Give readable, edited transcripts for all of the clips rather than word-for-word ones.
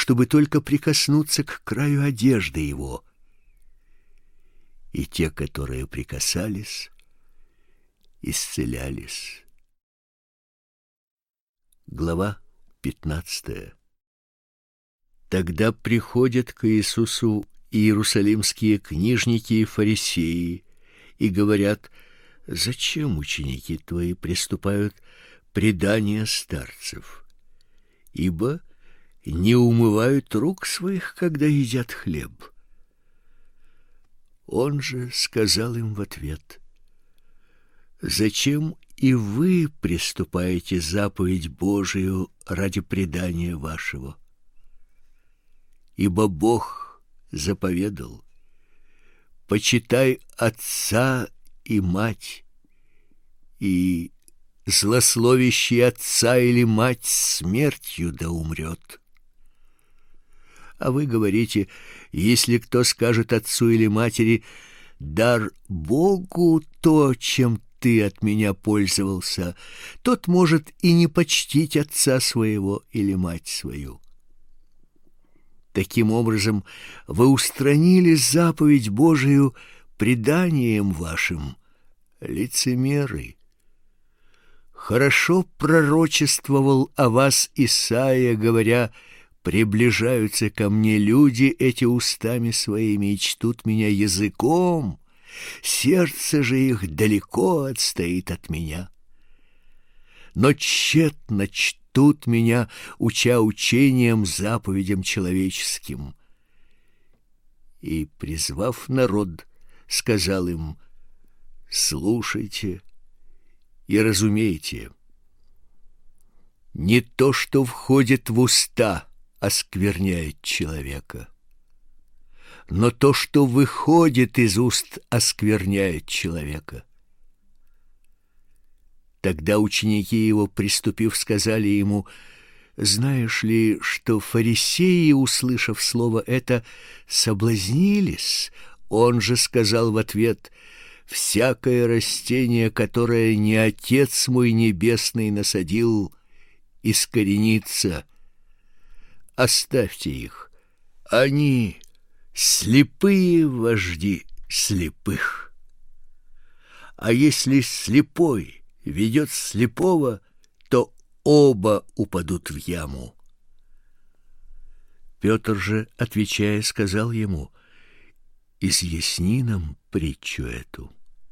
чтобы только прикоснуться к краю одежды его. И те, которые прикасались, исцелялись. Глава 15. Тогда приходят к Иисусу иерусалимские книжники и фарисеи и говорят: «Зачем ученики твои приступают предания старцев? Ибо не умывают рук своих, когда едят хлеб». Он же сказал им в ответ: «Зачем и вы приступаете заповедь Божию ради предания вашего? Ибо Бог заповедал: почитай отца и мать, и злословящий отца или мать смертью да умрет. А вы говорите: если кто скажет отцу или матери: дар Богу то, чем ты от меня пользовался, тот может и не почтить отца своего или мать свою. Таким образом, вы устранили заповедь Божию преданием вашим, лицемеры. Хорошо пророчествовал о вас Исаия, говоря: приближаются ко мне люди эти устами своими и чтут меня языком, сердце же их далеко отстоит от меня. Но тщетно чтут меня, уча учением, заповедям человеческим». И, призвав народ, сказал им: «Слушайте и разумейте. Не то, что входит в уста, оскверняет человека, но то, что выходит из уст, оскверняет человека». Тогда ученики его, приступив, сказали ему: «Знаешь ли, что фарисеи, услышав слово это, соблазнились?» Он же сказал в ответ: «Всякое растение, которое не Отец мой Небесный насадил, искоренится. Оставьте их. Они слепые вожди слепых. А если слепой ведет слепого, то оба упадут в яму». Петр же, отвечая, сказал ему: «Изъясни нам притчу эту».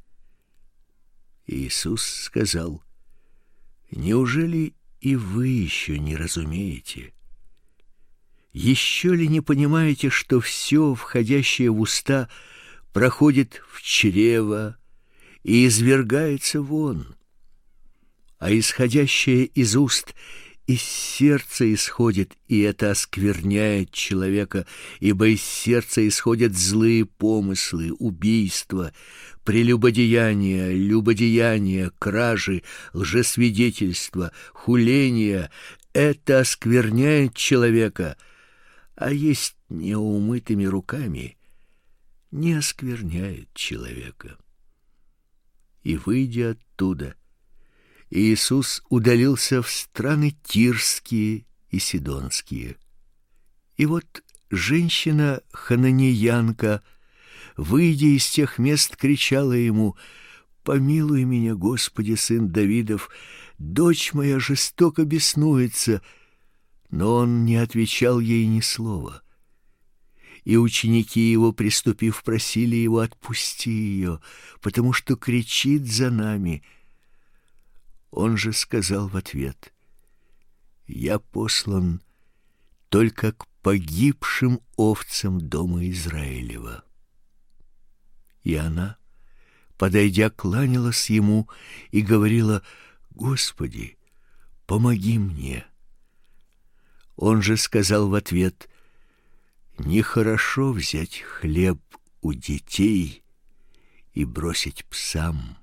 Иисус сказал: «Неужели и вы еще не разумеете? Еще ли не понимаете, что все, входящее в уста, проходит в чрево и извергается вон, а исходящее из уст из сердца исходит, и это оскверняет человека, ибо из сердца исходят злые помыслы, убийства, прелюбодеяния, любодеяния, кражи, лжесвидетельства, хуления. Это оскверняет человека, а есть неумытыми руками не оскверняет человека». И, выйдя оттуда, Иисус удалился в страны Тирские и Сидонские. И вот женщина хананеянка, выйдя из тех мест, кричала ему: «Помилуй меня, Господи, сын Давидов, дочь моя жестоко беснуется». Но он не отвечал ей ни слова. И ученики его, приступив, просили его: «Отпусти ее, потому что кричит за нами». Он же сказал в ответ: «Я послан только к погибшим овцам дома Израилева». И она, подойдя, кланялась ему и говорила: «Господи, помоги мне». Он же сказал в ответ: «Нехорошо взять хлеб у детей и бросить псам».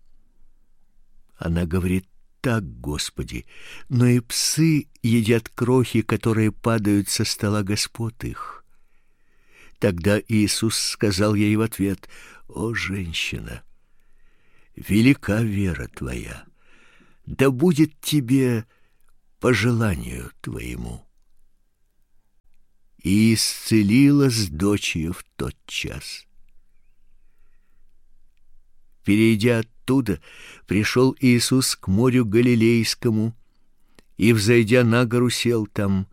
Она говорит: «Так, Господи, но и псы едят крохи, которые падают со стола господ их». Тогда Иисус сказал ей в ответ: «О, женщина, велика вера твоя, да будет тебе по желанию твоему». и исцелилась дочь ее в тот час. Перейдя оттуда, пришел Иисус к морю Галилейскому, и, взойдя на гору, сел там.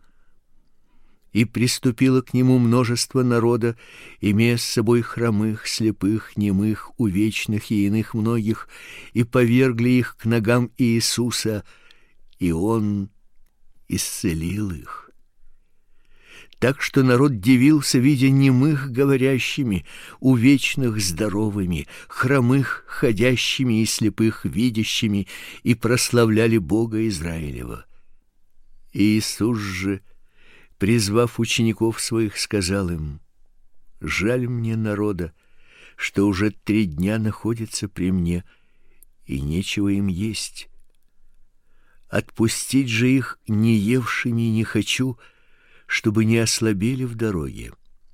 И приступило к нему множество народа, имея с собой хромых, слепых, немых, увечных и иных многих, и повергли их к ногам Иисуса, и Он исцелил их. Так что народ дивился, видя немых говорящими, увечных здоровыми, хромых ходящими и слепых видящими, и прославляли Бога Израилева. Иисус же, призвав учеников своих, сказал им: «Жаль мне народа, что уже 3 дня находится при мне, и нечего им есть. Отпустить же их не евшими не хочу, чтобы не ослабели в дороге».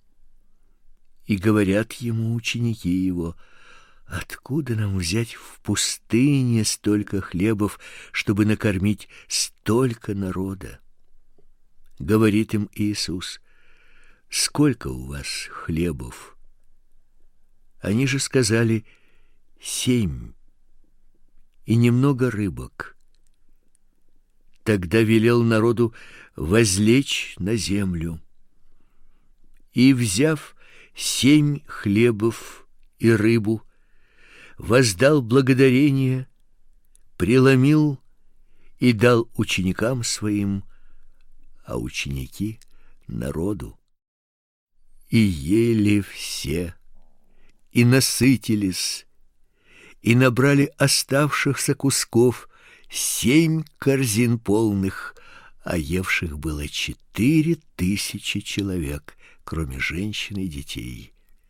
И говорят ему ученики его: «Откуда нам взять в пустыне столько хлебов, чтобы накормить столько народа?» Говорит им Иисус: «Сколько у вас хлебов?» Они же сказали: 7, и немного рыбок. Тогда велел народу возлечь на землю. И, взяв 7 хлебов и рыбу, воздал благодарение, преломил и дал ученикам своим, а ученики народу. И ели все, и насытились, и набрали оставшихся кусков 7 корзин полных, а евших было 4000 человек, кроме женщин и детей.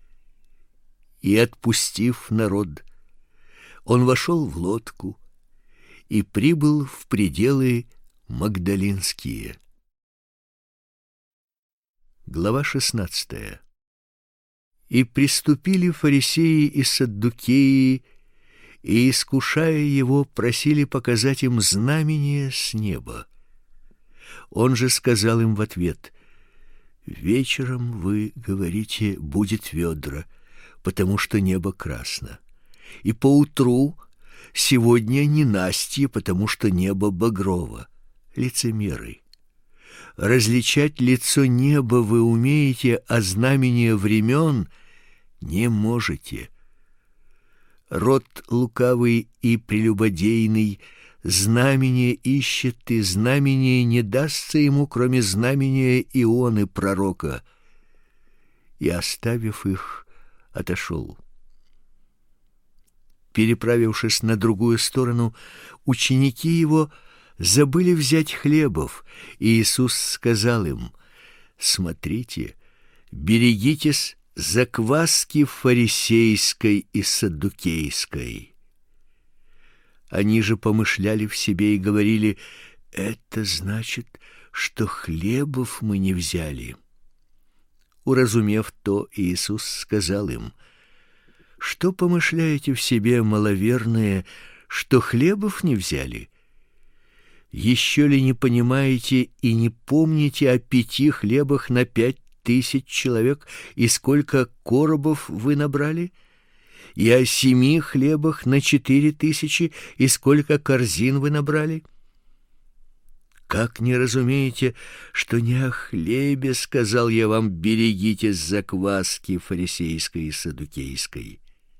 И, отпустив народ, он вошел в лодку и прибыл в пределы Магдалинские. Глава 16. И приступили фарисеи и саддукеи, и, искушая его, просили показать им знамение с неба. Он же сказал им в ответ: «Вечером вы говорите: будет ведра, потому что небо красно, и поутру: сегодня ненастье, потому что небо багрово. Лицемеры! Различать лицо неба вы умеете, а знамения времен не можете. Род лукавый и прелюбодейный знамение ищет, и знамение не дастся ему, кроме знамения Ионы пророка». И, оставив их, отошел. Переправившись на другую сторону, ученики его забыли взять хлебов, и Иисус сказал им: «Смотрите, берегитесь закваски фарисейской и саддукейской». Они же помышляли в себе и говорили: «Это значит, что хлебов мы не взяли». Уразумев то, Иисус сказал им: «Что помышляете в себе, маловерные, что хлебов не взяли? Еще ли не понимаете и не помните о 5 хлебах на 5000 человек, и сколько коробов вы набрали? И о 7 хлебах на 4000, и сколько корзин вы набрали? Как не разумеете, что не о хлебе сказал я вам: берегитесь закваски фарисейской и саддукейской?»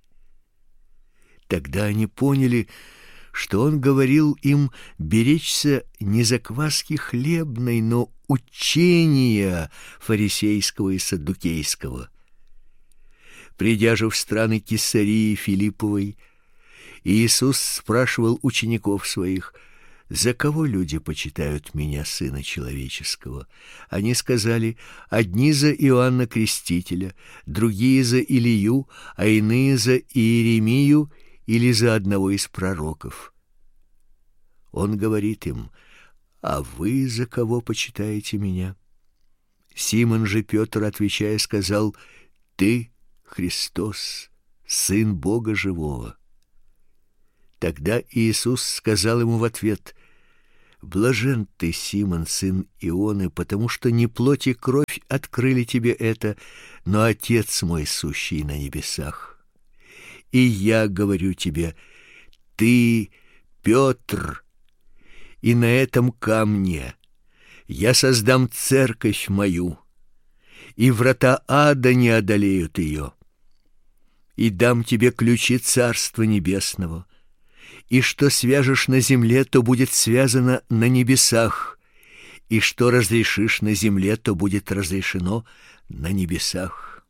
Тогда они поняли, что он говорил им беречься не закваски хлебной, но учения фарисейского и саддукейского. Придя же в страны Кесарии Филипповой, Иисус спрашивал учеников своих: «За кого люди почитают меня, Сына Человеческого?» Они сказали: «Одни за Иоанна Крестителя, другие за Илию, а иные за Иеремию или за одного из пророков». Он говорит им: «А вы за кого почитаете меня?» Симон же Петр, отвечая, сказал: «Ты Христос, Сын Бога живого». Тогда Иисус сказал ему в ответ: «Блажен ты, Симон, сын Ионы, потому что не плоть и кровь открыли тебе это, но Отец мой, сущий на небесах. И я говорю тебе: ты Петр, и на этом камне я создам церковь мою, и врата ада не одолеют ее. И дам тебе ключи Царства Небесного, и что свяжешь на земле, то будет связано на небесах, и что разрешишь на земле, то будет разрешено на небесах».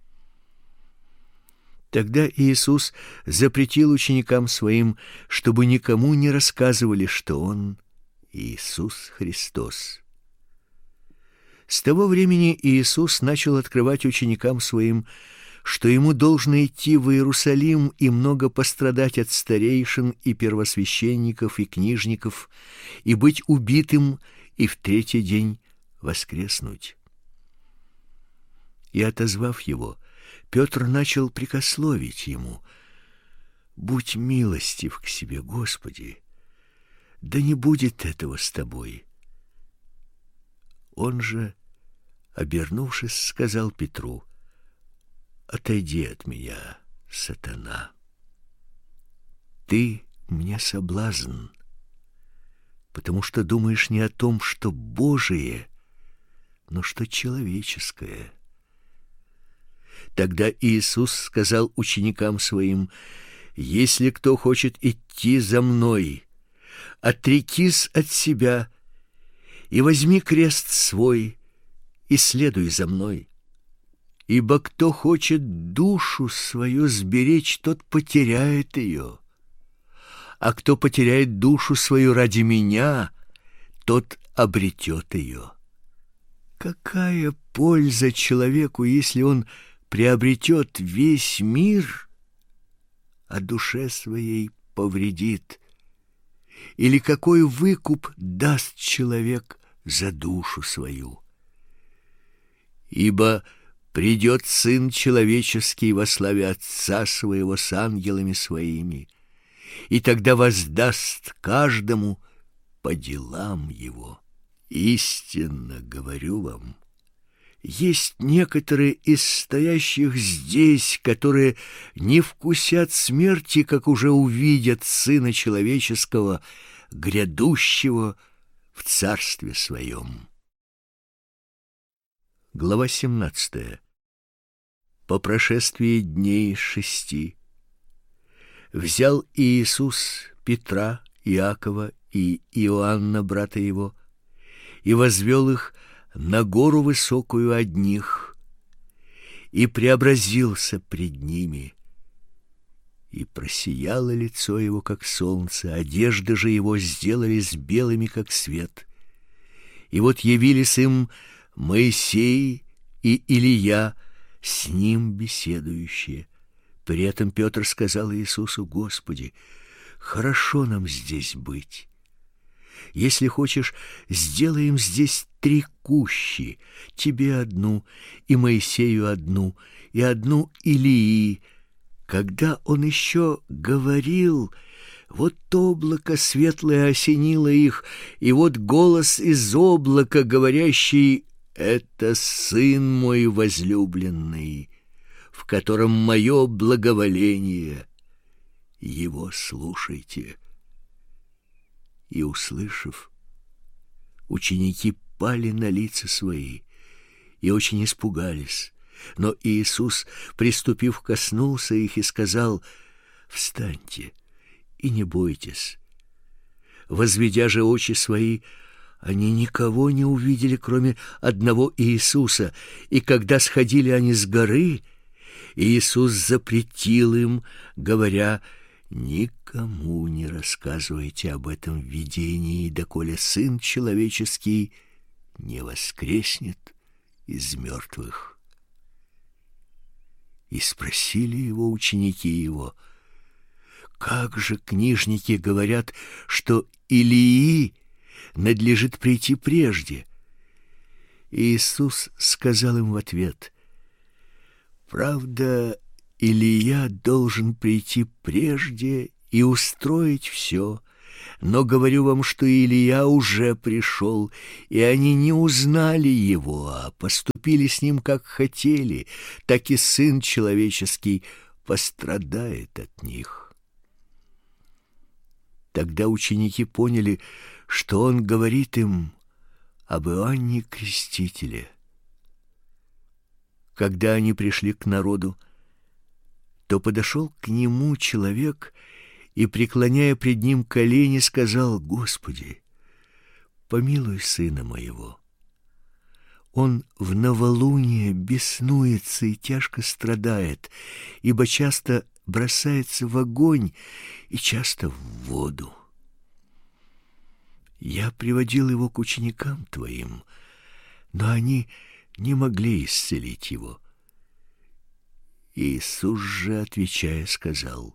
Тогда Иисус запретил ученикам своим, чтобы никому не рассказывали, что Он Иисус Христос. С того времени Иисус начал открывать ученикам своим, что ему должно идти в Иерусалим и много пострадать от старейшин и первосвященников и книжников, и быть убитым, и в третий день воскреснуть. И, отозвав его, Петр начал прикословить ему: «Будь милостив к себе, Господи, да не будет этого с тобой». Он же, обернувшись, сказал Петру: «Отойди от меня, сатана. Ты мне соблазн, потому что думаешь не о том, что Божие, но что человеческое». Тогда Иисус сказал ученикам своим: «Если кто хочет идти за Мной, отрекись от себя и возьми крест свой и следуй за Мной. Ибо кто хочет душу свою сберечь, тот потеряет ее, а кто потеряет душу свою ради Меня, тот обретет ее. Какая польза человеку, если он приобретет весь мир, а душе своей повредит? Или какой выкуп даст человек за душу свою? Ибо придет Сын Человеческий во славе Отца Своего с ангелами Своими, и тогда воздаст каждому по делам его. Истинно говорю вам, есть некоторые из стоящих здесь, которые не вкусят смерти, как уже увидят Сына Человеческого, грядущего в Царстве Своем». Глава 17. По прошествии дней 6 взял Иисус Петра, Иакова и Иоанна, брата его, и возвел их на гору высокую одних, и преобразился пред ними. И просияло лицо его, как солнце, одежды же его сделались белыми, как свет. И вот явились им Моисей и Илия, с ним беседующие. При этом Петр сказал Иисусу: «Господи, хорошо нам здесь быть. Если хочешь, сделаем здесь 3 кущи, тебе одну, и Моисею одну, и одну Илии». Когда он еще говорил, вот облако светлое осенило их, и вот голос из облака, говорящий: «Это Сын мой возлюбленный, в котором мое благоволение, его слушайте». И, услышав, ученики пали на лица свои и очень испугались. Но Иисус, приступив, коснулся их и сказал: «Встаньте и не бойтесь». Возведя же очи свои, они никого не увидели, кроме одного Иисуса. И когда сходили они с горы, Иисус запретил им, говоря: «Никому не рассказывайте об этом видении, доколе Сын Человеческий не воскреснет из мертвых». И спросили его ученики его: «Как же книжники говорят, что Илии надлежит прийти прежде?» Иисус сказал им в ответ: «Правда, Илия должен прийти прежде и устроить все, Но говорю вам, что Илия уже пришел, и они не узнали его, а поступили с ним, как хотели, так и Сын Человеческий пострадает от них». Тогда ученики поняли, что он говорит им об Иоанне Крестителе. Когда они пришли к народу, то подошел к нему человек и, преклоняя пред ним колени, сказал: «Господи, помилуй сына моего. Он в новолуние беснуется и тяжко страдает, ибо часто бросается в огонь и часто в воду. Я приводил его к ученикам твоим, но они не могли исцелить его». Иисус же, отвечая, сказал: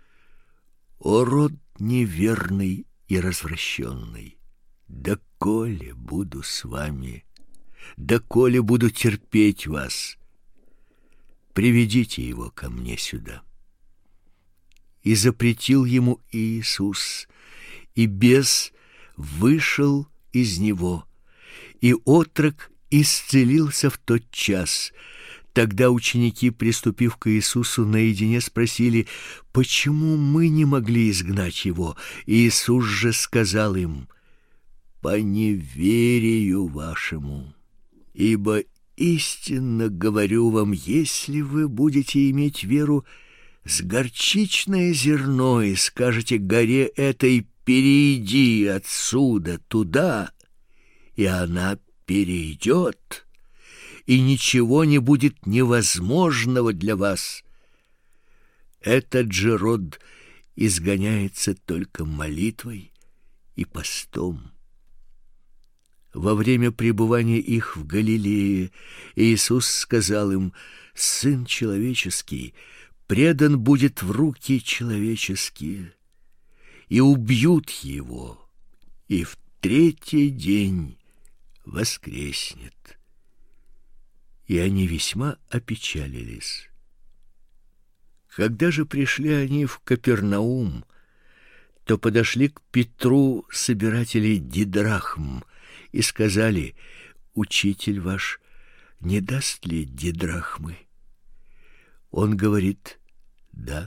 «О род неверный и развращенный, доколе буду с вами, доколе буду терпеть вас? Приведите его ко мне сюда». И запретил ему Иисус, и бес вышел из него, и отрок исцелился в тот час. Тогда ученики, приступив к Иисусу наедине, спросили: «Почему мы не могли изгнать его?» Иисус же сказал им: «По неверию вашему. Ибо истинно говорю вам, если вы будете иметь веру с горчичное зерно и скажете горе этой: перейди отсюда туда, и она перейдет, и ничего не будет невозможного для вас. Этот же род изгоняется только молитвой и постом». Во время пребывания их в Галилее Иисус сказал им: «Сын человеческий предан будет в руки человеческие, и убьют его, и в третий день воскреснет». И они весьма опечалились. Когда же пришли они в Капернаум, то подошли к Петру собиратели дидрахм и сказали: «Учитель ваш не даст ли дидрахмы?» Он говорит: «Да».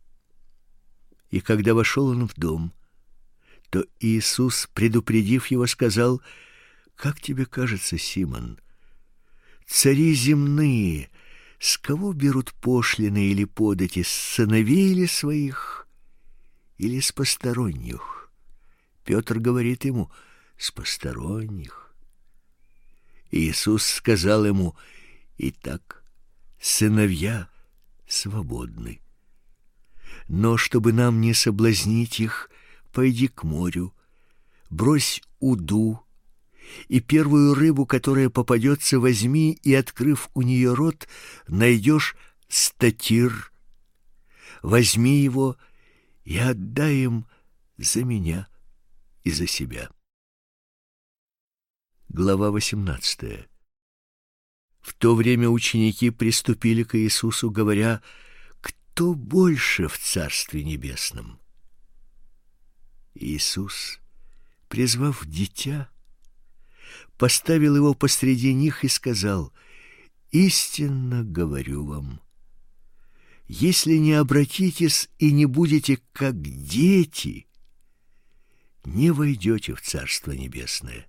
И когда вошел он в дом, то Иисус, предупредив его, сказал: «Как тебе кажется, Симон, цари земные с кого берут пошлины или подати, с сыновей ли своих или с посторонних?» Петр говорит ему: «С посторонних». Иисус сказал ему: «Итак, сыновья свободны. Но чтобы нам не соблазнить их, пойди к морю, брось уду, и первую рыбу, которая попадется, возьми, и, открыв у нее рот, найдешь статир. Возьми его и отдай им за меня и за себя». Глава 18. В то время ученики приступили к Иисусу, говоря: «Кто больше в Царстве Небесном?» Иисус, призвав дитя, поставил его посреди них и сказал: «Истинно говорю вам, если не обратитесь и не будете как дети, не войдете в Царство Небесное.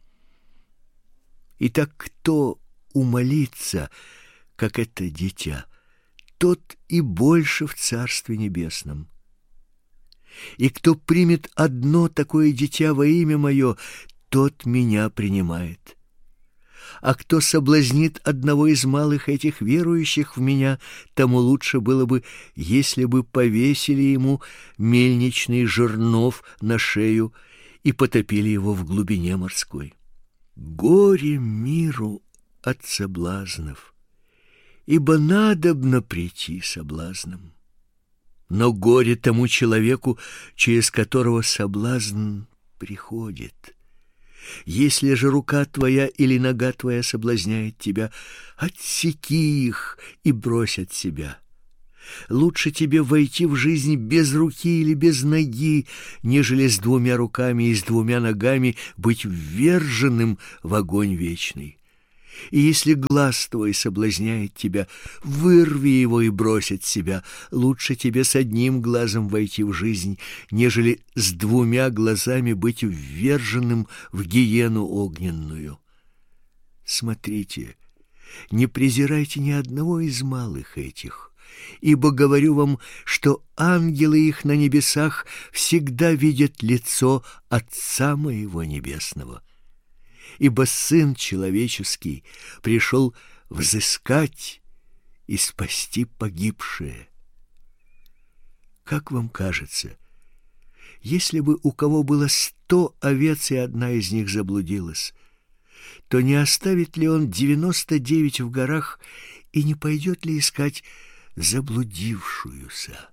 Итак, кто умолится, как это дитя, тот и больше в Царстве Небесном. И кто примет одно такое дитя во имя мое, тот меня принимает. А кто соблазнит одного из малых этих верующих в меня, тому лучше было бы, если бы повесили ему мельничный жернов на шею и потопили его в глубине морской. Горе миру от соблазнов, ибо надобно прийти соблазном. Но горе тому человеку, через которого соблазн приходит. Если же рука твоя или нога твоя соблазняет тебя, отсеки их и брось от себя. Лучше тебе войти в жизнь без руки или без ноги, нежели с двумя руками и с двумя ногами быть вверженным в огонь вечный. И если глаз твой соблазняет тебя, вырви его и брось от себя. Лучше тебе с одним глазом войти в жизнь, нежели с двумя глазами быть вверженным в гиену огненную. Смотрите, не презирайте ни одного из малых этих, ибо говорю вам, что ангелы их на небесах всегда видят лицо Отца моего Небесного. Ибо Сын Человеческий пришел взыскать и спасти погибшие. Как вам кажется, если бы у кого было 100 овец, и одна из них заблудилась, то не оставит ли он 99 в горах и не пойдет ли искать заблудившуюся?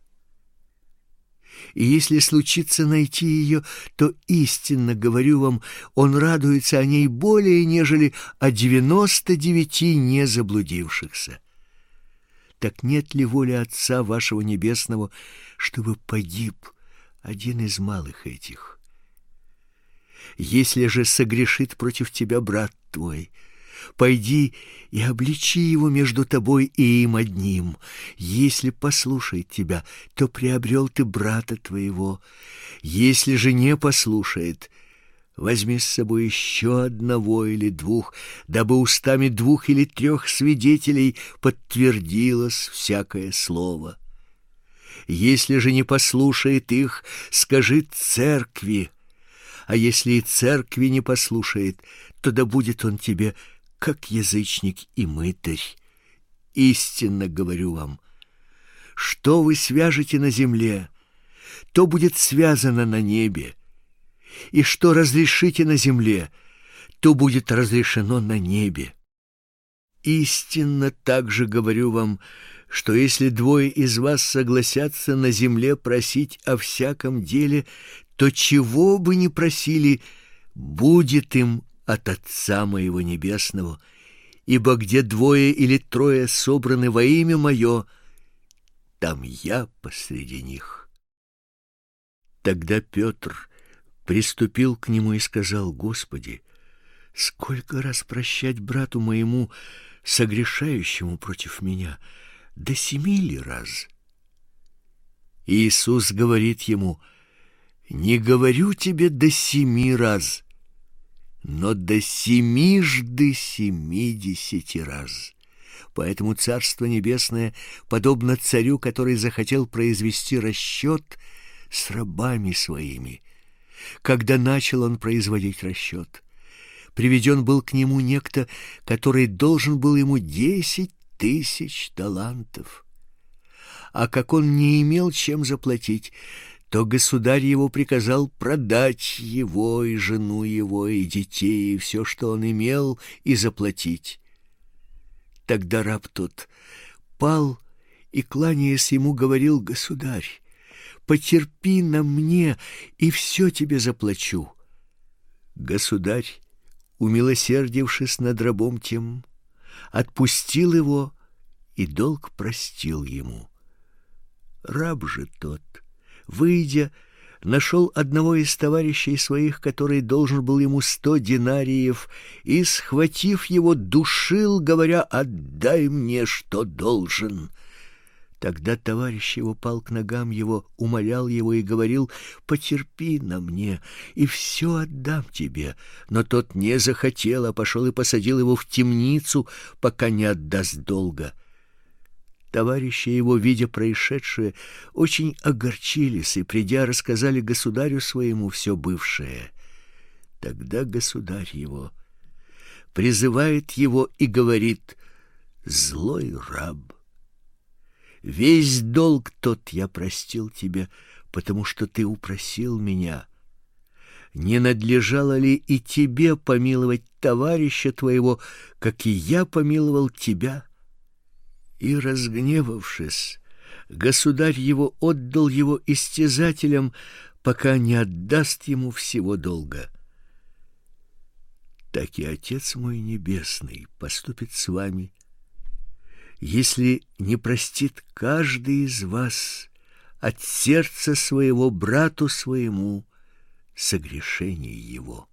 И если случится найти ее, то истинно говорю вам, он радуется о ней более, нежели о 99 не заблудившихся. Так нет ли воли Отца вашего Небесного, чтобы погиб один из малых этих? Если же согрешит против тебя брат твой, пойди и обличи его между тобой и им одним. Если послушает тебя, то приобрел ты брата твоего. Если же не послушает, возьми с собой еще одного или двух, дабы устами 2 или 3 свидетелей подтвердилось всякое слово. Если же не послушает их, скажи церкви, а если и церкви не послушает, то да будет он тебе как язычник и мытарь. Истинно говорю вам, что вы свяжете на земле, то будет связано на небе, и что разрешите на земле, то будет разрешено на небе. Истинно также говорю вам, что если 2 из вас согласятся на земле просить о всяком деле, то чего бы ни просили, будет им от Отца моего Небесного, ибо где 2 или 3 собраны во имя мое, там я посреди них. Тогда Петр приступил к нему и сказал: Господи, сколько раз прощать брату моему, согрешающему против меня? До 7 ли раз? Иисус говорит ему: не говорю тебе до 7 раз, но до 70 раз. Поэтому Царство Небесное подобно царю, который захотел произвести расчет с рабами своими. Когда начал он производить расчет, приведен был к нему некто, который должен был ему 10 000 талантов. А как он не имел чем заплатить, то государь его приказал продать его и жену его, и детей, и все, что он имел, и заплатить. Тогда раб тот пал и, кланяясь ему, говорил: Государь, потерпи на мне, и все тебе заплачу. Государь, умилосердившись над рабом тем, отпустил его и долг простил ему. Раб же тот, выйдя, нашел одного из товарищей своих, который должен был ему 100 динариев, и, схватив его, душил, говоря: «Отдай мне, что должен». Тогда товарищ его пал к ногам его, умолял его и говорил: «Потерпи на мне, и все отдам тебе». Но тот не захотел, а пошел и посадил его в темницу, пока не отдаст долга. Товарищи его, видя происшедшее, очень огорчились и, придя, рассказали государю своему все бывшее. Тогда государь его призывает его и говорит: «Злой раб, весь долг тот я простил тебе, потому что ты упросил меня. Не надлежало ли и тебе помиловать товарища твоего, как и я помиловал тебя?» И, разгневавшись, государь его отдал его истязателям, пока не отдаст ему всего долга. Так и Отец мой Небесный поступит с вами, если не простит каждый из вас от сердца своего брату своему согрешение его».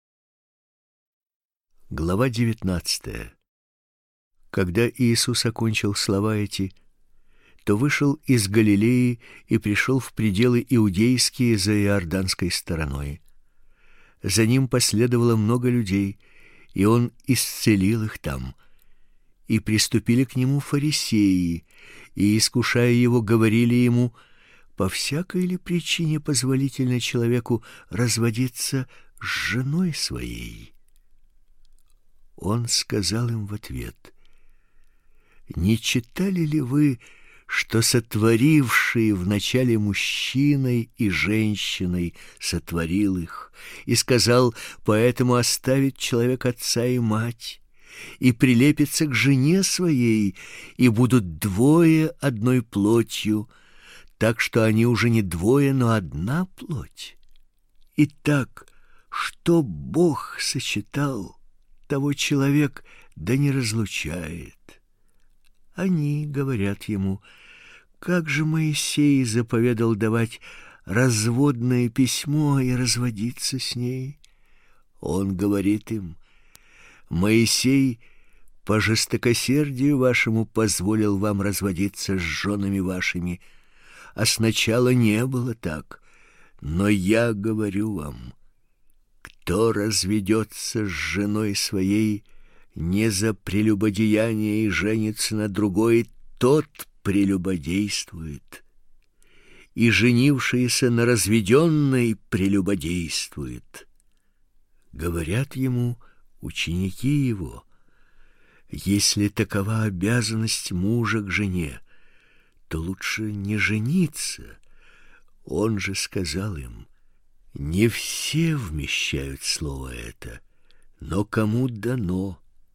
Глава 19. Когда Иисус окончил слова эти, то вышел из Галилеи и пришел в пределы иудейские за иорданской стороной. За ним последовало много людей, и он исцелил их там. И приступили к нему фарисеи, и, искушая его, говорили ему: по всякой ли причине позволительно человеку разводиться с женой своей? Он сказал им в ответ: не читали ли вы, что сотворивший вначале мужчиной и женщиной сотворил их, и сказал: поэтому оставит человек отца и мать, и прилепится к жене своей, и будут двое одной плотью, так что они уже не двое, но одна плоть. Итак, что Бог сочетал, того человек да не разлучает. Они говорят ему: как же Моисей заповедал давать разводное письмо и разводиться с ней? Он говорит им: Моисей по жестокосердию вашему позволил вам разводиться с женами вашими, а сначала не было так. Но я говорю вам: кто разведется с женой своей не за прелюбодеяние и женится на другой, тот прелюбодействует, и женившийся на разведенной прелюбодействует. Говорят ему ученики его: если такова обязанность мужа к жене, то лучше не жениться. Он же сказал им: не все вмещают слово это, но кому дано.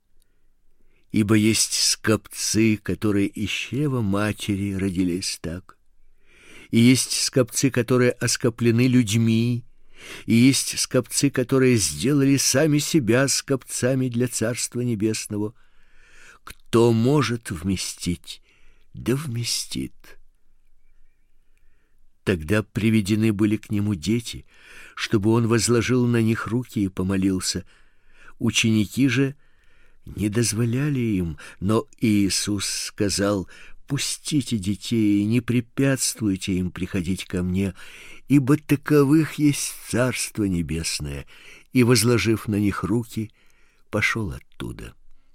Ибо есть скопцы, которые из чрева матери родились так, и есть скопцы, которые оскоплены людьми, и есть скопцы, которые сделали сами себя скопцами для Царства Небесного. Кто может вместить, да вместит. Тогда приведены были к нему дети, чтобы он возложил на них руки и помолился. Ученики же не дозволяли им, но Иисус сказал: пустите детей, не препятствуйте им приходить ко мне, ибо таковых есть Царство Небесное. И, возложив на них руки, пошел оттуда.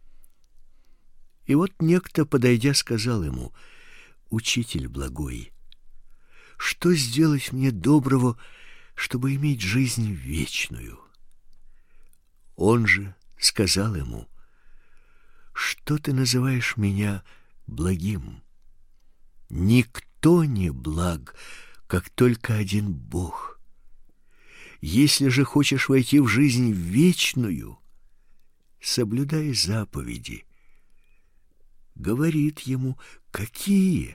И вот некто, подойдя, сказал ему: учитель благой, что сделать мне доброго, чтобы иметь жизнь вечную? Он же сказал ему: что ты называешь меня благим? Никто не благ, как только один Бог. Если же хочешь войти в жизнь вечную, соблюдай заповеди. Говорит ему: какие?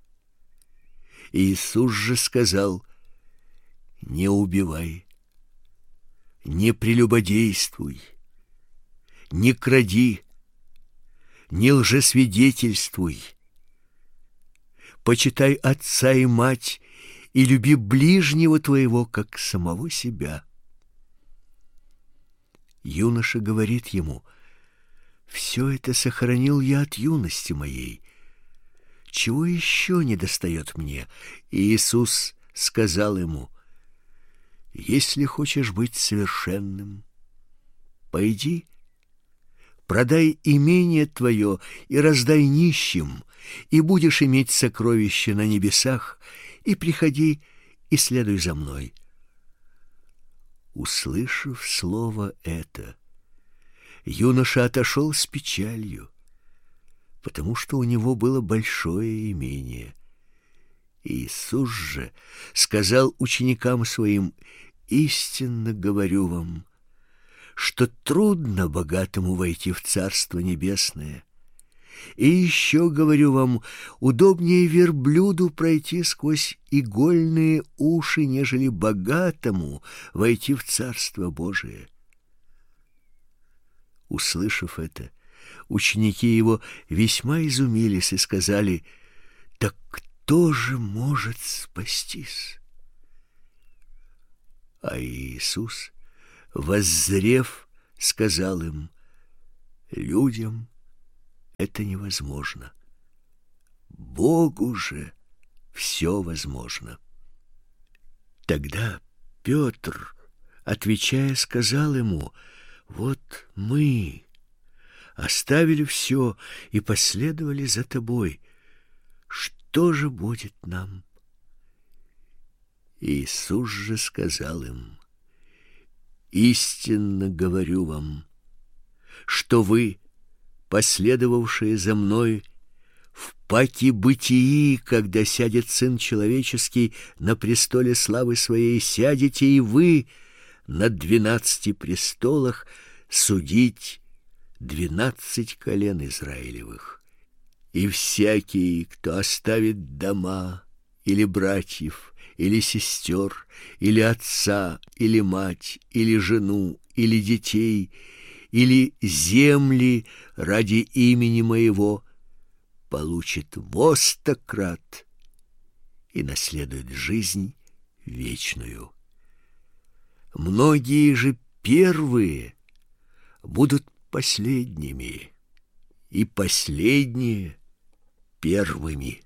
Иисус же сказал: не убивай, не прелюбодействуй, не кради, не лжесвидетельствуй, почитай отца и мать и люби ближнего твоего, как самого себя. Юноша говорит ему: все это сохранил я от юности моей. Чего еще недостает мне? И Иисус сказал ему: если хочешь быть совершенным, пойди, продай имение твое и раздай нищим, и будешь иметь сокровище на небесах, и приходи и следуй за мной. Услышав слово это, юноша отошел с печалью, потому что у него было большое имение. Иисус же сказал ученикам своим: истинно говорю вам, что трудно богатому войти в Царство Небесное. И еще говорю вам, удобнее верблюду пройти сквозь игольные уши, нежели богатому войти в Царство Божие. Услышав это, Ученики его весьма изумились и сказали: «Так кто же может спастись?» А Иисус, воззрев, сказал им: «Людям это невозможно, Богу же все возможно». Тогда Петр, отвечая, сказал ему: «Вот мы оставили все и последовали за тобой. Что же будет нам?» Иисус же сказал им: «Истинно говорю вам, что вы, последовавшие за мной, в паки бытии, когда сядет Сын Человеческий на престоле славы Своей, сядете и вы на 12 престолах судить 12 колен Израилевых. И всякий, кто оставит дома, или братьев, или сестер, или отца, или мать, или жену, или детей, или земли ради имени Моего, получит во 100 крат и наследует жизнь вечную. Многие же первые будут последними, и последние первыми».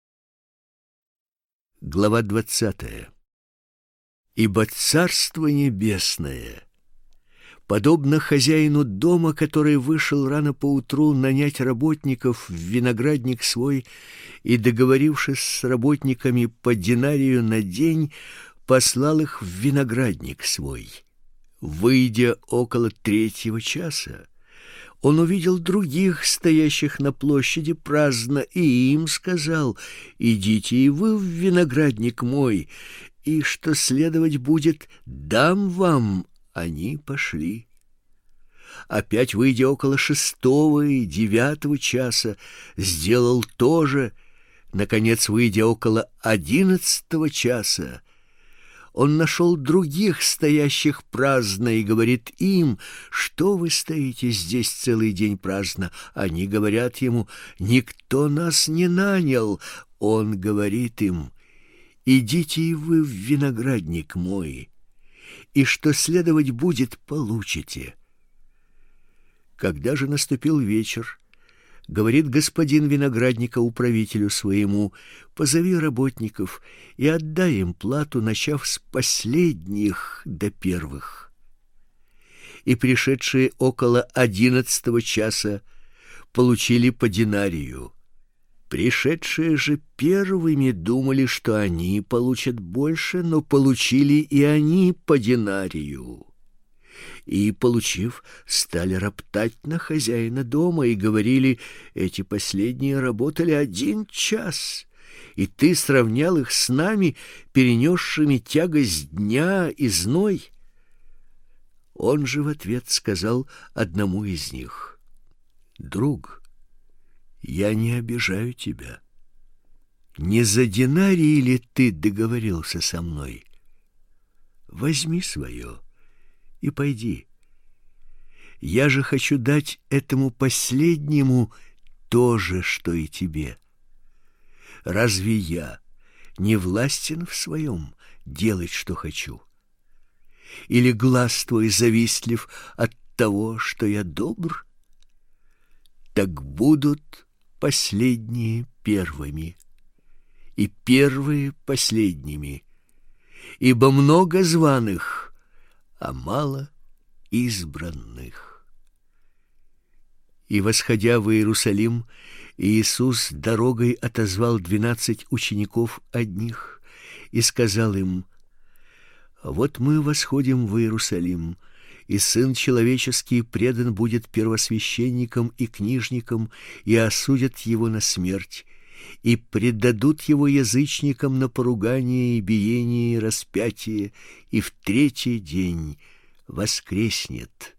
Глава 20. «Ибо Царство Небесное подобно хозяину дома, который вышел рано поутру нанять работников в виноградник свой, и, договорившись с работниками по динарию на день, послал их в виноградник свой. Выйдя около 3 часа, он увидел других, стоящих на площади праздно, и им сказал: «Идите и вы в виноградник мой, и что следовать будет, дам вам». Они пошли. Опять, выйдя около 6 и 9 часа, сделал то же. Наконец, выйдя около 11 часа, он нашел других, стоящих праздно, и говорит им: «Что вы стоите здесь целый день праздно?» Они говорят ему: «Никто нас не нанял». Он говорит им: «Идите и вы в виноградник мой, и что следовать будет, получите». Когда же наступил вечер, говорит господин виноградника управителю своему: «Позови работников и отдай им плату, начав с последних до первых». И пришедшие около 11 часа получили по динарию. Пришедшие же первыми думали, что они получат больше, но получили и они по динарию. И, получив, стали роптать на хозяина дома и говорили: «Эти последние работали 1 час, и ты сравнял их с нами, перенесшими тягость дня и зной». Он же в ответ сказал одному из них: «Друг, я не обижаю тебя. Не за динарий ли ты договорился со мной? Возьми свое и пойди. Я же хочу дать этому последнему то же, что и тебе. Разве я не властен в своем делать, что хочу? Или глаз твой завистлив от того, что я добр? Так будут последние первыми, и первые последними, ибо много званых, а мало избранных». И, восходя в Иерусалим, Иисус дорогой отозвал 12 учеников одних и сказал им: «Вот мы восходим в Иерусалим, и Сын Человеческий предан будет первосвященникам и книжникам, и осудят его на смерть, и предадут его язычникам на поругание и биение и распятие, и в 3-й день воскреснет».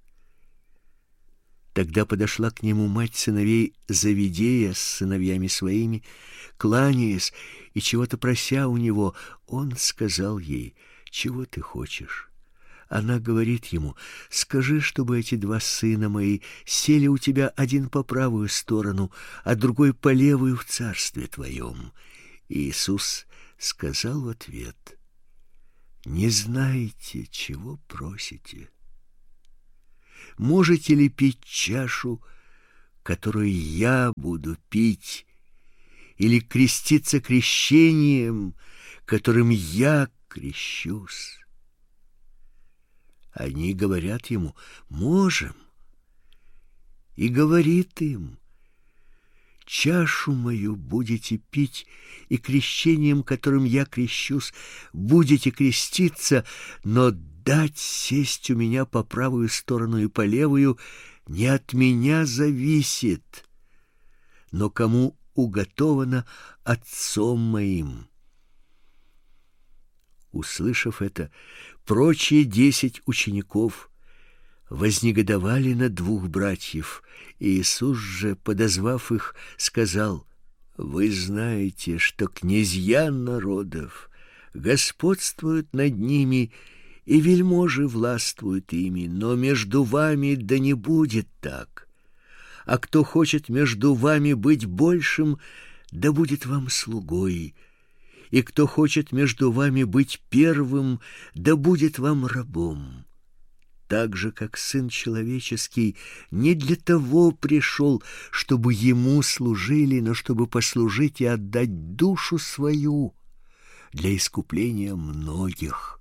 Тогда подошла к нему мать сыновей Завидея с сыновьями своими, кланяясь и чего-то прося у него. Он сказал ей: «Чего ты хочешь?» Она говорит ему: «Скажи, чтобы эти два сына мои сели у тебя, один по правую сторону, а другой по левую в царстве твоем». И Иисус сказал в ответ: «Не знаете, чего просите. Можете ли пить чашу, которую я буду пить, или креститься крещением, которым я крещусь?» Они говорят ему: «Можем». И говорит им: «Чашу мою будете пить, и крещением, которым я крещусь, будете креститься, но дать сесть у меня по правую сторону и по левую не от меня зависит, но кому уготовано Отцом моим». Услышав это, прочие 10 учеников вознегодовали на двух братьев. И Иисус же, подозвав их, сказал: «Вы знаете, что князья народов господствуют над ними, и вельможи властвуют ими, но между вами да не будет так. А кто хочет между вами быть большим, да будет вам слугой. И кто хочет между вами быть первым, да будет вам рабом. Так же, как Сын Человеческий не для того пришел, чтобы Ему служили, но чтобы послужить и отдать душу свою для искупления многих».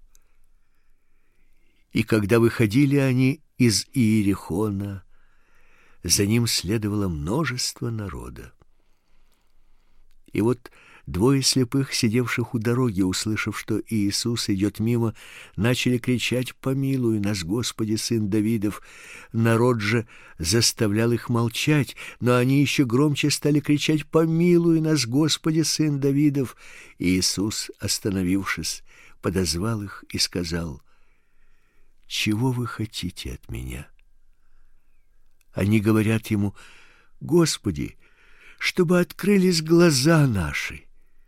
И когда выходили они из Иерихона, за ним следовало множество народа. И вот двое слепых, сидевших у дороги, услышав, что Иисус идет мимо, начали кричать: «Помилуй нас, Господи, Сын Давидов!» Народ же заставлял их молчать, но они еще громче стали кричать: «Помилуй нас, Господи, Сын Давидов!» И Иисус, остановившись, подозвал их и сказал: «Чего вы хотите от меня?» Они говорят ему: «Господи, чтобы открылись глаза наши».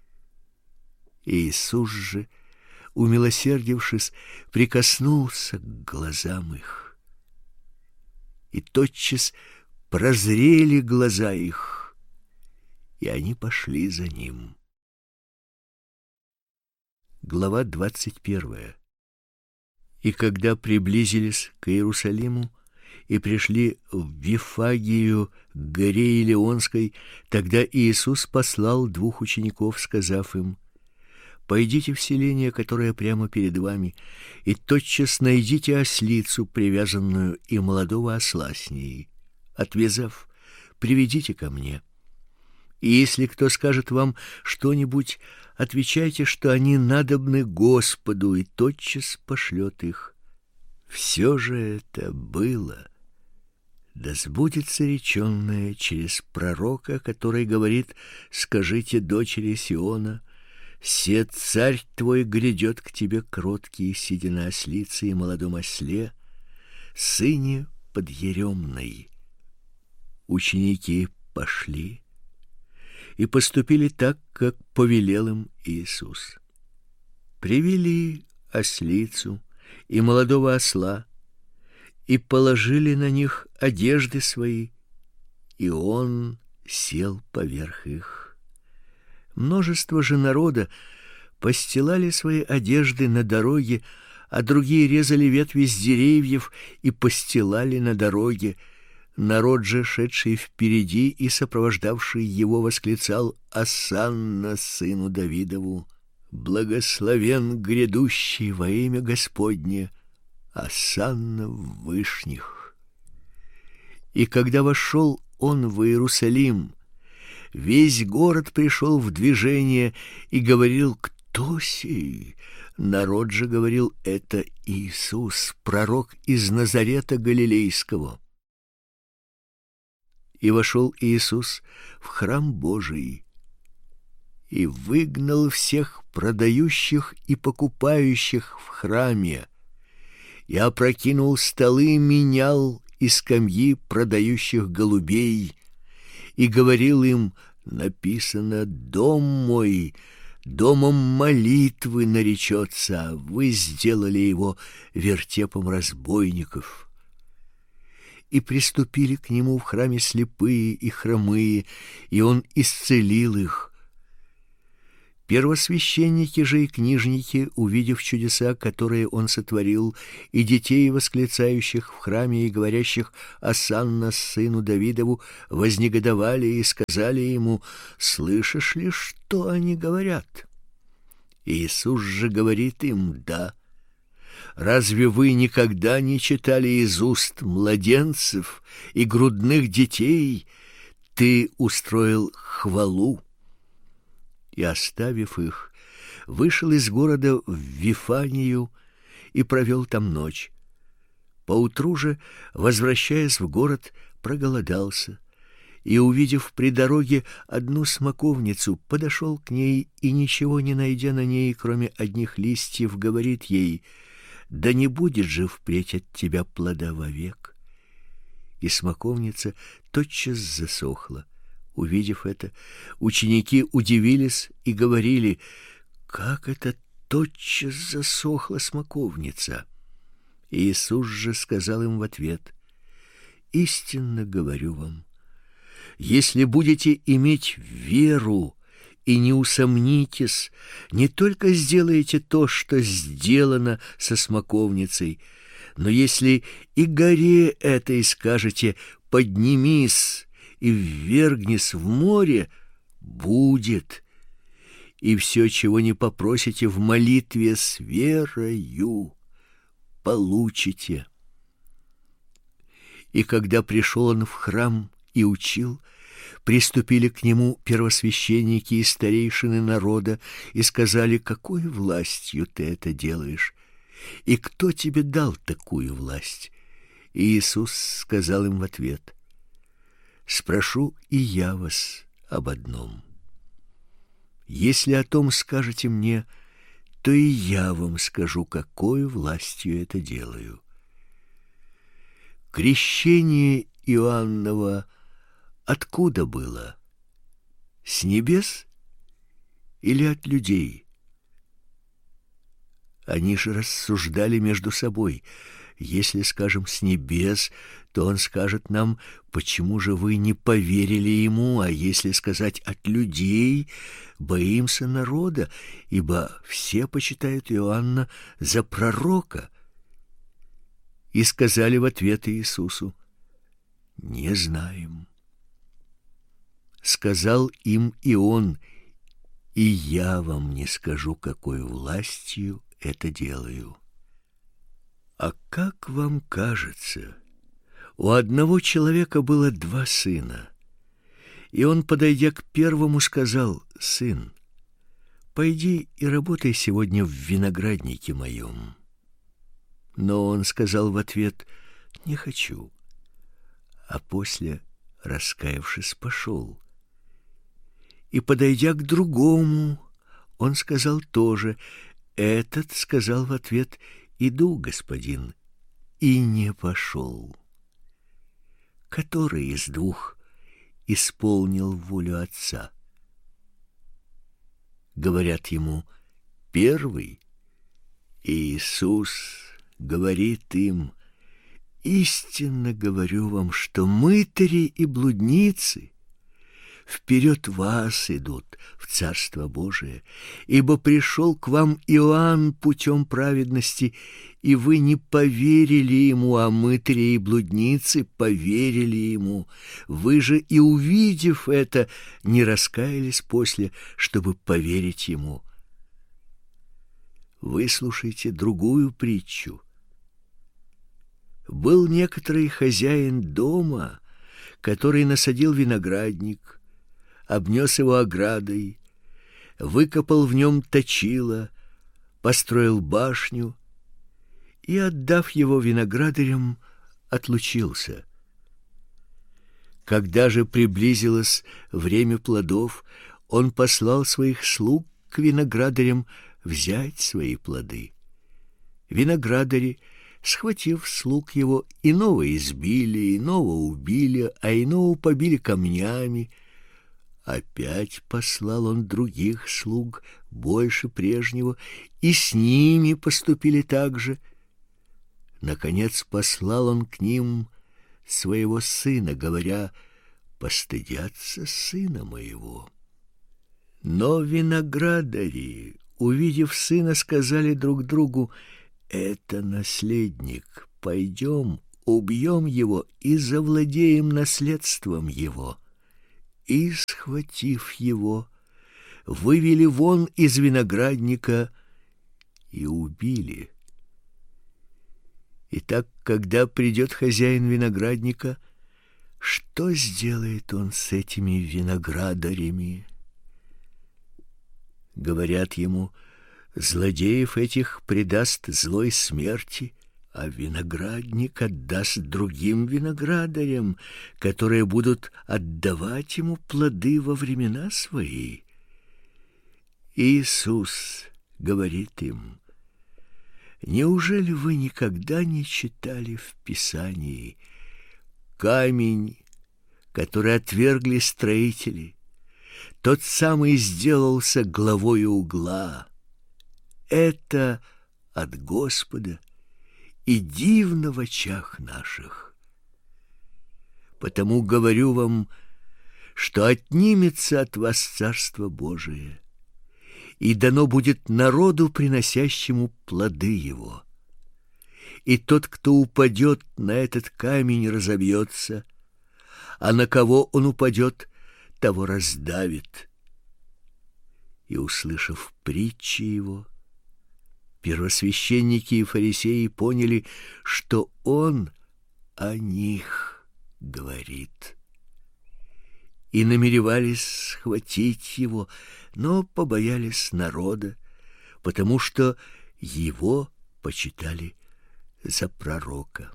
Иисус же, умилосердившись, прикоснулся к глазам их, и тотчас прозрели глаза их, и они пошли за ним. Глава 21. И когда приблизились к Иерусалиму и пришли в Вифагию, к горе Илионской, тогда Иисус послал 2 учеников, сказав им: «Пойдите в селение, которое прямо перед вами, и тотчас найдите ослицу, привязанную, и молодого осла с ней. Отвязав, приведите ко мне. И если кто скажет вам что-нибудь, отвечайте, что они надобны Господу, и тотчас пошлет их. Все же это было, да сбудется реченное через пророка, который говорит: скажите дочери Сиона: се царь твой грядет к тебе кроткий, сидя на ослице и молодом осле, сыне подъеремной». Ученики пошли и поступили так, как повелел им Иисус. Привели ослицу и молодого осла и положили на них одежды свои, и он сел поверх их. Множество же народа постилали свои одежды на дороге, а другие резали ветви с деревьев и постилали на дороге. Народ же, шедший впереди и сопровождавший его, восклицал: «Осанна сыну Давидову! Благословен грядущий во имя Господне! Осанна в вышних!» И когда вошел он в Иерусалим, весь город пришел в движение и говорил: «Кто сей?» Народ же говорил: «Это Иисус, пророк из Назарета Галилейского». И вошел Иисус в храм Божий и выгнал всех продающих и покупающих в храме, и опрокинул столы, менял и скамьи продающих голубей, и говорил им: «Написано: дом мой домом молитвы наречется, а вы сделали его вертепом разбойников. И приступили к нему в храме слепые и хромые, и он исцелил их. Первосвященники же и книжники, увидев чудеса, которые он сотворил, и детей, восклицающих в храме и говорящих «Осанна сыну Давидову», вознегодовали и сказали ему: «Слышишь ли, что они говорят?» Иисус же говорит им: «Да. Разве вы никогда не читали из уст младенцев и грудных детей: ты устроил хвалу?» И, оставив их, вышел из города в Вифанию и провел там ночь. Поутру же, возвращаясь в город, проголодался, и, увидев при дороге одну смоковницу, подошел к ней и, ничего не найдя на ней, кроме одних листьев, говорит ей: «Да не будет же впредь от тебя плода вовек». И смоковница тотчас засохла. Увидев это, ученики удивились и говорили: «Как это тотчас засохла смоковница?» Иисус же сказал им в ответ: «Истинно говорю вам, если будете иметь веру и не усомнитесь, не только сделаете то, что сделано со смоковницей, но если и горе этой скажете: поднимись и ввергнись в море, будет. И все, чего не попросите в молитве с верою, получите». И когда пришел он в храм и учил, приступили к нему первосвященники и старейшины народа и сказали: «Какой властью ты это делаешь? И кто тебе дал такую власть?» И Иисус сказал им в ответ: «Спрошу и я вас об одном. Если о том скажете мне, то и я вам скажу, какой властью это делаю. Крещение Иоанново откуда было? С небес или от людей?» Они же рассуждали между собой: «Если скажем с небес, то он скажет нам: почему же вы не поверили ему? А если сказать от людей, боимся народа, ибо все почитают Иоанна за пророка». И сказали в ответ Иисусу: «Не знаем». Сказал им и он: «И я вам не скажу, какой властью это делаю». А как вам кажется, у одного человека было 2 сына, и он, подойдя к первому, сказал: «Сын, пойди и работай сегодня в винограднике моем». Но он сказал в ответ: «Не хочу». А после, раскаявшись, пошел. И, подойдя к другому, он сказал тоже. Этот сказал в ответ: «Иду, господин», и не пошел. Который из 2 исполнил волю отца? Говорят ему: «Первый». Иисус говорит им: «Истинно говорю вам, что мытари и блудницы вперед вас идут в Царство Божие, ибо пришел к вам Иоанн путем праведности, и вы не поверили ему, а мытари и блудницы поверили ему. Вы же, и увидев это, не раскаялись после, чтобы поверить ему». Выслушайте другую притчу. Был некоторый хозяин дома, который насадил виноградник, обнес его оградой, выкопал в нем точило, построил башню и, отдав его виноградарям, отлучился. Когда же приблизилось время плодов, он послал своих слуг к виноградарям взять свои плоды. Виноградари, схватив слуг его, иного избили, иного убили, а иного побили камнями, Опять послал он других слуг, больше прежнего, и с ними поступили так же. Наконец послал он к ним своего сына, говоря: постыдятся сына моего. Но виноградари, увидев сына, сказали друг другу: это наследник, пойдем, убьем его и завладеем наследством его. И, схватив его, вывели вон из виноградника и убили. Итак, когда придет хозяин виноградника, что сделает он с этими виноградарями? Говорят ему: злодеев этих предаст злой смерти, а виноградник отдаст другим виноградарям, которые будут отдавать ему плоды во времена свои. Иисус говорит им: неужели вы никогда не читали в Писании: камень, который отвергли строители, тот самый сделался главою угла? Это от Господа и дивно в очах наших. Потому говорю вам, что отнимется от вас Царство Божие, и дано будет народу, приносящему плоды его. И тот, кто упадет на этот камень, разобьется, а на кого он упадет, того раздавит. И, услышав притчи его, первосвященники и фарисеи поняли, что он о них говорит, и намеревались схватить его, но побоялись народа, потому что его почитали за пророка.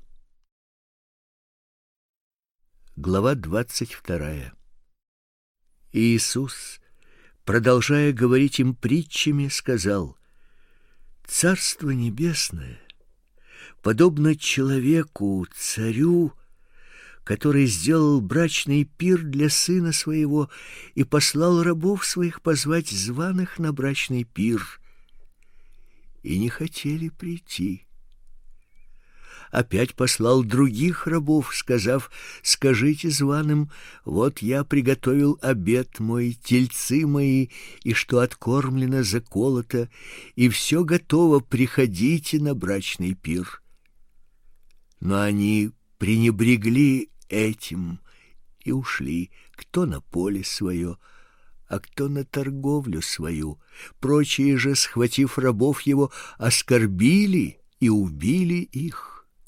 Глава 22. Иисус, продолжая говорить им притчами, сказал: Царство небесное подобно человеку, царю, который сделал брачный пир для сына своего и послал рабов своих позвать званых на брачный пир, и не хотели прийти. Опять послал других рабов, сказав: скажите званым: вот я приготовил обед мой, тельцы мои, и что откормлено, заколото, и все готово, приходите на брачный пир. Но они пренебрегли этим и ушли, кто на поле свое, а кто на торговлю свою. Прочие же, схватив рабов его, оскорбили и убили их.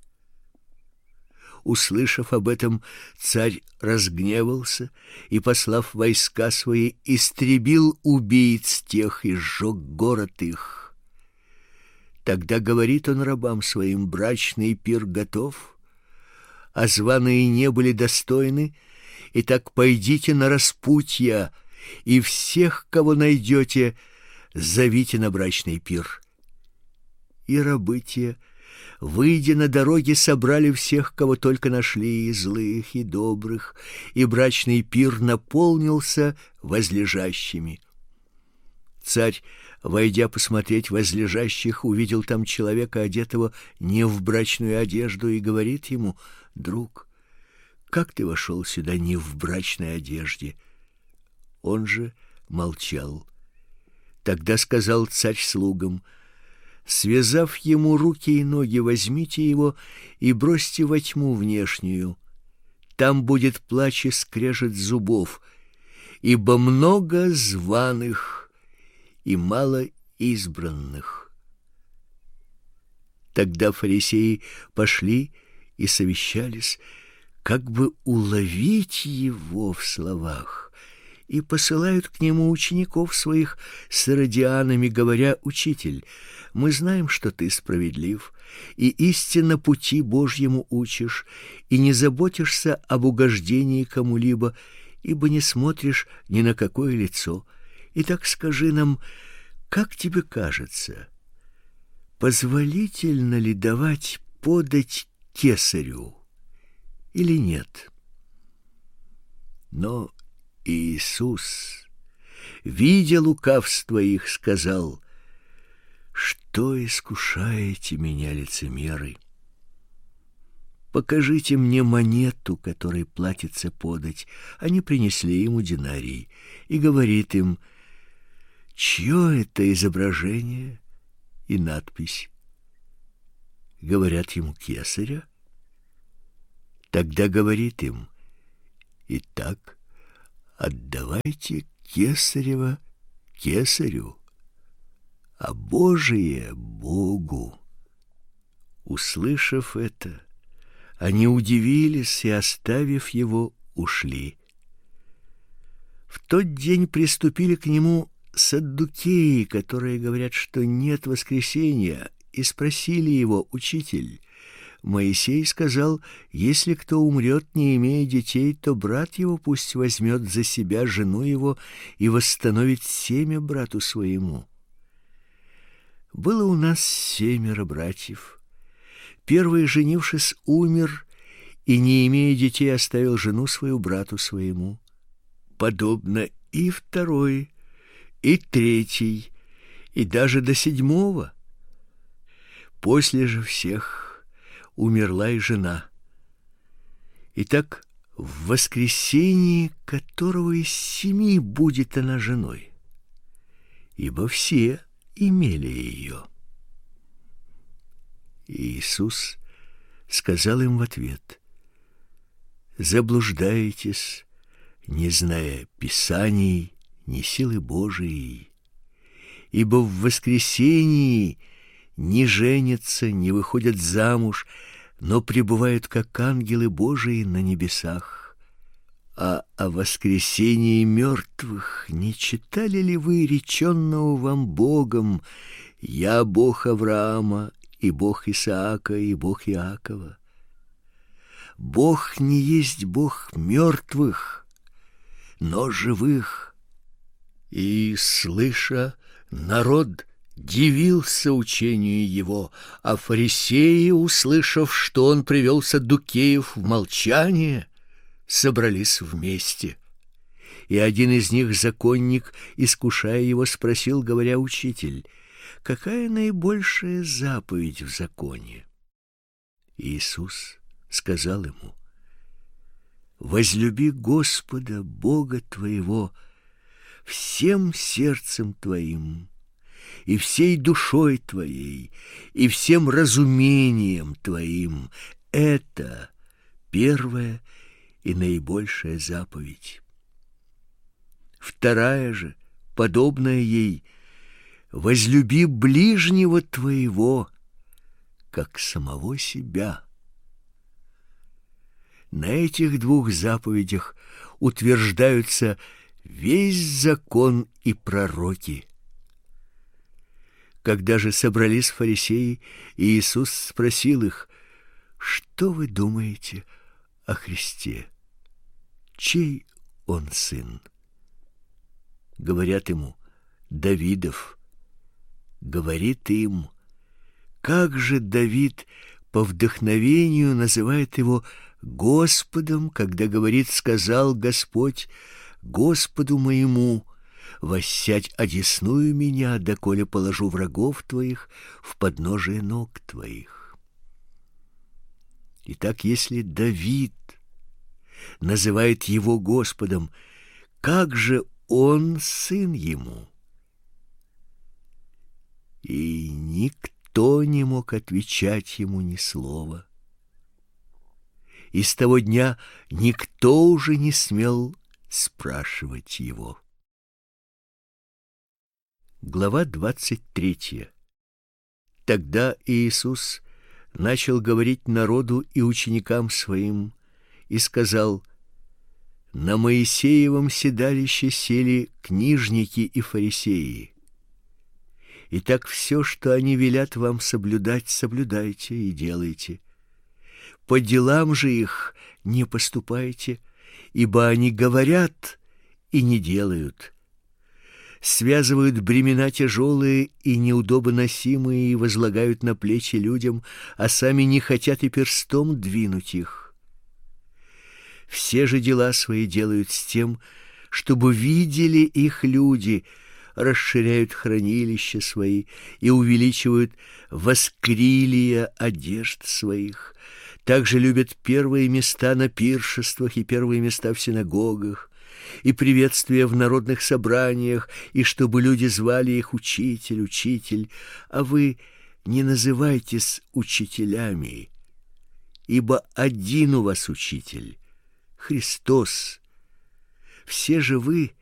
Услышав об этом, царь разгневался и, послав войска свои, истребил убийц тех и сжег город их. Тогда говорит он рабам своим: брачный пир готов, а званые не были достойны, итак пойдите на распутья, и всех, кого найдете, зовите на брачный пир. И рабы те, выйдя на дороги, собрали всех, кого только нашли, и злых, и добрых, и брачный пир наполнился возлежащими. Царь, войдя посмотреть возлежащих, увидел там человека, одетого не в брачную одежду, и говорит ему: друг, как ты вошел сюда не в брачной одежде? Он же молчал. Тогда сказал царь слугам: связав ему руки и ноги, возьмите его и бросьте во тьму внешнюю. Там будет плач и скрежет зубов, ибо много званых и мало избранных. Тогда фарисеи пошли и совещались, как бы уловить его в словах, и посылают к нему учеников своих с иродианами, говоря: учитель, мы знаем, что ты справедлив и истинно пути Божьему учишь, и не заботишься об угождении кому-либо, ибо не смотришь ни на какое лицо. Итак, скажи нам, как тебе кажется, позволительно ли давать подать кесарю или нет? Но Иисус, видя лукавство их, сказал: «Что искушаете меня, лицемеры? Покажите мне монету, которой платится подать». Они принесли ему динарий, и говорит им: «Чье это изображение и надпись?» Говорят ему: «Кесаря». Тогда говорит им: «Итак, отдавайте Кесарева Кесарю, а Божие Богу». Услышав это, они удивились и, оставив его, ушли. В тот день приступили к нему саддукеи, которые говорят, что нет воскресения, и спросили его: «Учитель, Моисей сказал, если кто умрет, не имея детей, то брат его пусть возьмет за себя жену его и восстановит семя брату своему». Было у нас 7 братьев. Первый, женившись, умер, и, не имея детей, оставил жену свою брату своему. Подобно и второй, и третий, и даже до 7. После же всех умерла и жена. Итак, в воскресении которого из 7 будет она женой? Ибо все имели ее. Иисус сказал им в ответ: «Заблуждаетесь, не зная Писаний, ни силы Божией. Ибо в воскресении не женятся, не выходят замуж, но пребывают как ангелы Божии на небесах. А о воскресении мертвых не читали ли вы реченного вам Богом: «Я Бог Авраама, и Бог Исаака, и Бог Иакова»? Бог не есть Бог мертвых, но живых». И, слыша, народ дивился учению его, а фарисеи, услышав, что он привел саддукеев в молчание, собрались вместе. И один из них, законник, искушая его, спросил, говоря: «Учитель, какая наибольшая заповедь в законе?» Иисус сказал ему: «Возлюби Господа Бога твоего всем сердцем твоим, и всей душой твоей, и всем разумением твоим». Это первая и наибольшая заповедь. Вторая же, подобная ей: возлюби ближнего твоего, как самого себя. На этих 2 заповедях утверждаются весь закон и пророки. Когда же собрались фарисеи, Иисус спросил их: «Что вы думаете о Христе? Чей он сын?» Говорят ему: «Давидов». Говорит им: как же Давид по вдохновению называет его Господом, когда говорит: «Сказал Господь Господу моему: воссядь одесную меня, доколе положу врагов твоих в подножие ног твоих». Итак, если Давид называет его Господом, как же он сын ему? И никто не мог отвечать ему ни слова. И с того дня никто уже не смел спрашивать его. Глава 23. Тогда Иисус начал говорить народу и ученикам своим и сказал: «На Моисеевом седалище сели книжники и фарисеи. Итак, все, что они велят вам соблюдать, соблюдайте и делайте. По делам же их не поступайте, ибо они говорят и не делают. Связывают бремена тяжелые и неудобоносимые и возлагают на плечи людям, а сами не хотят и перстом двинуть их. Все же дела свои делают с тем, чтобы видели их люди, расширяют хранилища свои и увеличивают воскрилия одежд своих. Также любят первые места на пиршествах и первые места в синагогах, и приветствия в народных собраниях, и чтобы люди звали их учитель, учитель, а вы не называйтесь учителями, ибо один у вас учитель, Христос. Все же вы